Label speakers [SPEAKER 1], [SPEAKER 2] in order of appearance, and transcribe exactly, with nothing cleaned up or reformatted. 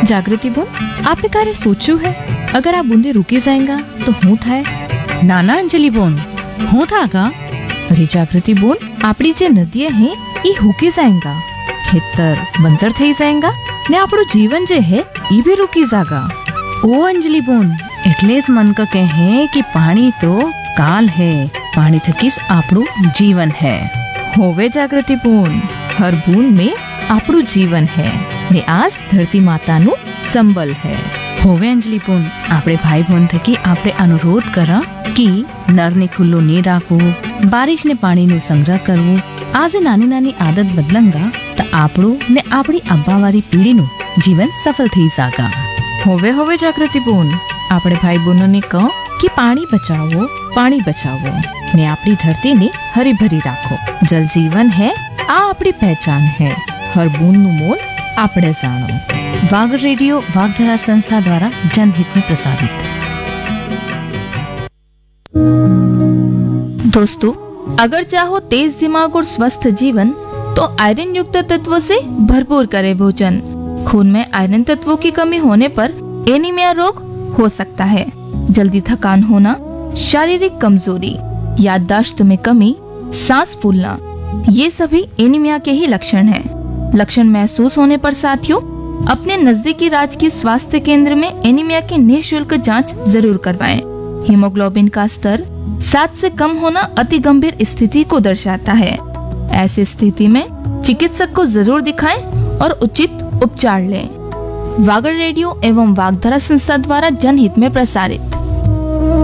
[SPEAKER 1] જાગૃતિ બોન, આપે ક્યારે સોચ્યું હે અગર આ બૂંદે રૂકી જાएगा તો હું થાય?
[SPEAKER 2] નાના અંજલિ બોન, હું था का?
[SPEAKER 1] અરે જાગૃતિ બોન, આપણી જે નદીએ હે એ હુકી જાएगा, ખેતર બંજર થઈ જાएगा ને આપણું જીવન જે હે એ भी રૂકી જાગા।
[SPEAKER 2] ओ अंजलि बोन, એટલે જ મન ક કહે કે પાણી તો કાલ है, પાણી થકી જ આપણું જીવન है।
[SPEAKER 1] હોવે જાગૃતિ બોન, હર બૂંદ में આપણું જીવન है ને આજ ધરતી માતાનું સંબલ है।
[SPEAKER 2] હોવે અંજલિ બોન, આપણે ભાઈ બોન થકી આપણે અનુરોધ કરા કે નરને ખુલ્લો નહીં રાખવું, બારિશને પાણીનો સંગ્રહ કરવું। આજે નાની નાની આદત બદલંગા તો આપણું ને આપણી આવવાવાળી પેઢીનું જીવન સફળ થઈ જાગા।
[SPEAKER 1] હોવે હોવે જાગૃતિ બોન, આપણે ભાઈ બહેનોને કહો કે પાણી બચાવો, પાણી બચાવો ને આપણી ધરતીને હરીભરી રાખો। જલ જીવન है, આ આપણી પહેચાન है। હર બૂંદનું મોલ આપણે જાણો।
[SPEAKER 2] वागड़ रेडियो वागधरा संस्था द्वारा जनहित में प्रसारित।
[SPEAKER 1] दोस्तों, अगर चाहो तेज दिमाग और स्वस्थ जीवन तो आयरन युक्त तत्वों से भरपूर करें भोजन। खून में आयरन तत्वों की कमी होने पर एनीमिया रोग हो सकता है। जल्दी थकान होना, शारीरिक कमजोरी, याददाश्त में कमी, सांस फूलना, ये सभी एनीमिया के ही लक्षण हैं। लक्षण महसूस होने पर साथियों अपने नजदीकी राजकीय स्वास्थ्य केंद्र में एनीमिया की निःशुल्क जांच जरूर करवाएं। हीमोग्लोबिन का स्तर सात से कम होना अति गंभीर स्थिति को दर्शाता है। ऐसी स्थिति में चिकित्सक को जरूर दिखाएं और उचित उपचार लें। वागड़ रेडियो एवं वागधरा संस्था द्वारा जनहित में प्रसारित।